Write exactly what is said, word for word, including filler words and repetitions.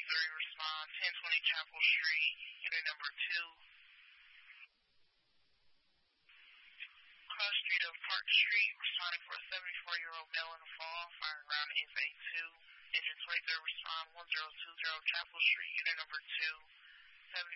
twenty-three, respond, ten twenty Chapel Street, unit number two. Cross Street of Park Street, responding for a seventy-four-year-old male in the fall, firing around F A two. Engine twenty-three, respond, one zero two zero Chapel Street, unit number two.